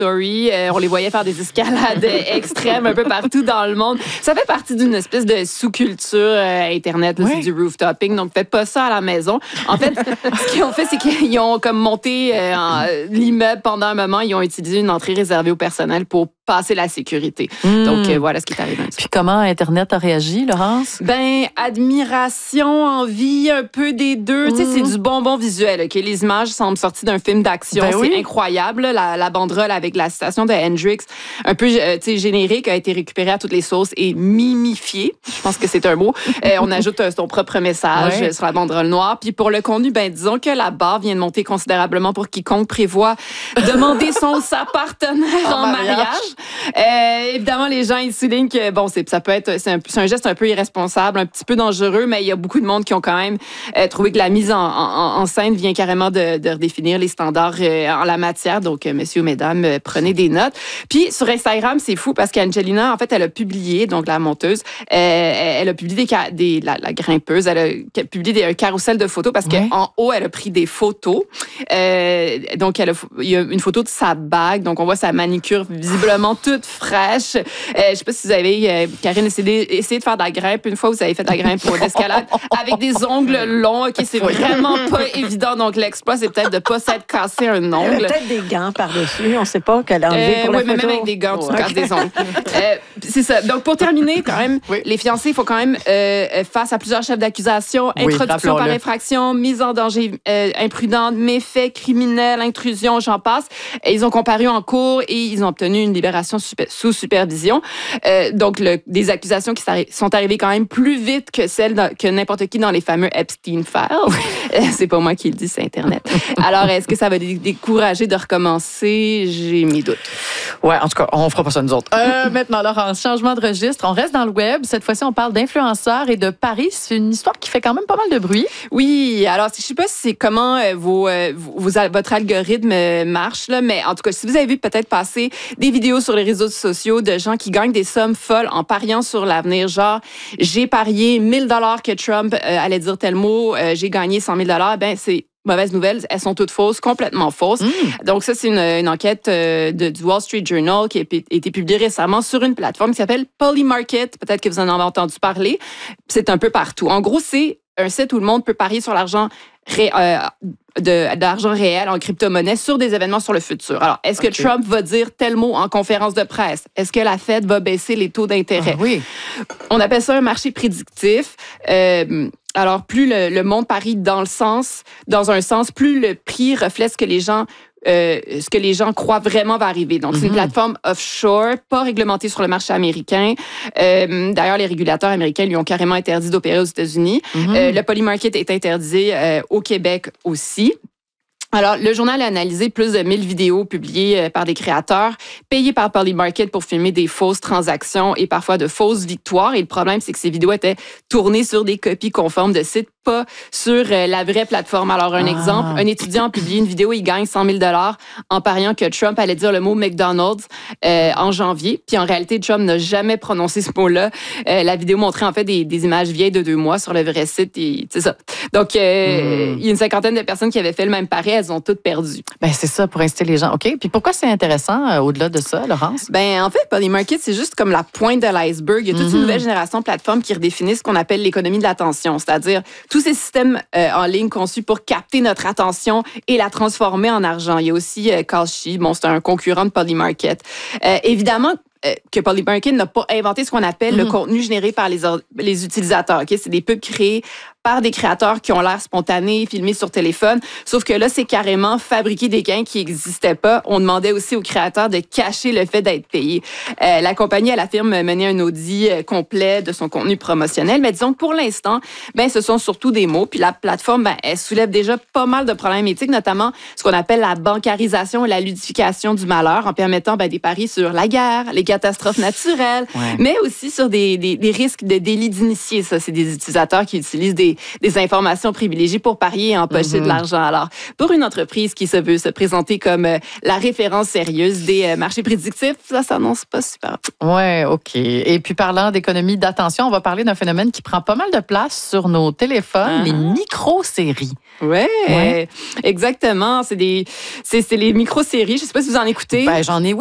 Story. On les voyait faire des escalades extrêmes un peu partout dans le monde. Ça fait partie d'une espèce de sous-culture Internet. Là, c'est du rooftopping. Donc, faites pas ça à la maison. En fait, ce qu'ils ont fait, c'est qu'ils ont comme monté l'immeuble pendant un moment. Ils ont utilisé une entrée réservée au personnel pour passer la sécurité. Donc, voilà ce qui est arrivé. Puis comment Internet a réagi, Laurence? Ben, admiration, envie, un peu des deux. Tu sais, c'est du bonbon visuel. Okay? Les images semblent sorties d'un film d'action. C'est incroyable. La banderole avec la citation de Hendrix, un peu générique, a été récupérée à toutes les sauces et mimifiée. Je pense que c'est un mot. On ajoute son propre message sur la banderole noire. Puis pour le contenu, ben disons que la barre vient de monter considérablement pour quiconque prévoit demander son ou sa partenaire en mariage. Évidemment, les gens ils soulignent que bon, c'est un geste un peu irresponsable, un petit peu dangereux, mais il y a beaucoup de monde qui ont quand même trouvé que la mise en scène vient carrément de redéfinir les standards en la matière. Donc, messieurs, mesdames, prenez des notes. Puis sur Instagram, c'est fou parce qu'Angelina, en fait, elle a publié, donc la monteuse, elle a publié la grimpeuse, elle a publié un carrousel de photos parce qu'en haut, elle a pris des photos. Donc, il y a une photo de sa bague. Donc, on voit sa manicure visiblement toute fraîche. Je sais pas si vous avez, Karine, essayé de faire de la grimpe. Une fois, vous avez fait de la grimpe pour d'escalade avec des ongles longs. OK, c'est vraiment pas évident. Donc, l'exploit, c'est peut-être de pas s'être cassé un ongle. Peut-être des gants par-dessus. On sait pas qu'elle a enlevé pour la photo. Oui, mais même avec des gants, tu casses des ongles. C'est ça. Donc, pour terminer, quand même, les fiancés, il faut quand même face à plusieurs chefs d'accusation, introduction par infraction, mise en danger imprudente, méfait criminel, intrusion, j'en passe. Et ils ont comparu en cours et ils ont obtenu une libération sous supervision. Donc, des accusations qui sont arrivées quand même plus vite que celles que n'importe qui dans les fameux Epstein Files. C'est pas moi qui le dis, c'est Internet. Alors, est-ce que ça va les décourager de recommencer? J'ai mes doutes. Ouais, en tout cas, on fera pas ça nous autres. Maintenant, Laurence, changement de registre. On reste dans le web. Cette fois-ci, on parle d'influenceurs et de Paris. C'est une histoire qui fait quand même pas mal de bruit. Oui, alors, je sais pas si c'est comment votre algorithme marche, là, mais en tout cas, si vous avez vu peut-être passer des vidéos sur les réseaux sociaux de gens qui gagnent des sommes folles en pariant sur l'avenir, genre, j'ai parié 1000 $, que Trump allait dire tel mot, j'ai gagné 100 000 $, ben c'est mauvaise nouvelle, elles sont toutes fausses, complètement fausses. Donc ça, c'est une enquête du Wall Street Journal qui a été publiée récemment sur une plateforme qui s'appelle Polymarket. Peut-être que vous en avez entendu parler. C'est un peu partout. En gros, c'est un site où le monde peut parier sur l'argent d'argent réel en crypto-monnaie sur des événements sur le futur. Alors, est-ce que Trump va dire tel mot en conférence de presse? Est-ce que la Fed va baisser les taux d'intérêt? Oui. On appelle ça un marché prédictif. Alors, plus le monde parie dans un sens, plus le prix reflète ce que les gens croient vraiment va arriver. Donc, c'est une plateforme offshore, pas réglementée sur le marché américain. D'ailleurs, les régulateurs américains lui ont carrément interdit d'opérer aux États-Unis. Le Polymarket est interdit au Québec aussi. Alors, le journal a analysé plus de 1000 vidéos publiées par des créateurs, payés par Polymarket pour filmer des fausses transactions et parfois de fausses victoires. Et le problème, c'est que ces vidéos étaient tournées sur des copies conformes de sites, pas sur la vraie plateforme. Alors, un exemple, un étudiant a publié une vidéo, il gagne 100 000 $ en pariant que Trump allait dire le mot McDonald's en janvier. Puis en réalité, Trump n'a jamais prononcé ce mot-là. La vidéo montrait en fait des images vieilles de 2 mois sur le vrai site. Et c'est ça. Donc, il y a une cinquantaine de personnes qui avaient fait le même pari. Elles ont toutes perdu. Ben c'est ça, pour inciter les gens. OK. Puis pourquoi c'est intéressant au-delà de ça, Laurence? Ben en fait, Polymarket, c'est juste comme la pointe de l'iceberg. Il y a toute une nouvelle génération de plateformes qui redéfinissent ce qu'on appelle l'économie de l'attention, c'est-à-dire tous ces systèmes en ligne conçus pour capter notre attention et la transformer en argent. Il y a aussi Kalshi, bon, c'est un concurrent de Polymarket. Évidemment, que Polymarket n'a pas inventé ce qu'on appelle le contenu généré par les utilisateurs. Okay? C'est des pubs créées par des créateurs qui ont l'air spontanés, filmés sur téléphone. Sauf que là, c'est carrément fabriquer des gains qui n'existaient pas. On demandait aussi aux créateurs de cacher le fait d'être payés. La compagnie, elle affirme mener un audit complet de son contenu promotionnel. Mais disons que pour l'instant, ben, ce sont surtout des mots. Puis la plateforme, ben, elle soulève déjà pas mal de problèmes éthiques, notamment ce qu'on appelle la bancarisation et la ludification du malheur en permettant des paris sur la guerre, les catastrophes naturelles, mais aussi sur des risques de délit d'initiés. Ça, c'est des utilisateurs qui utilisent des des informations privilégiées pour parier et empocher de l'argent. Alors, pour une entreprise qui se veut se présenter comme la référence sérieuse des marchés prédictifs, ça s'annonce pas super. Ouais, OK. Et puis, parlant d'économie d'attention, on va parler d'un phénomène qui prend pas mal de place sur nos téléphones, les micro-séries. Ouais, exactement. C'est les micro-séries. Je sais pas si vous en écoutez. J'en ai,